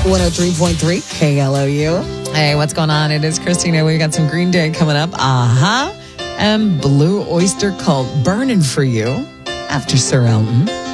103.3 KLOU. Hey, what's going on? It is Christina. We've got some Green Day coming up. And Blue Oyster Cult burning for you after Sir Elton.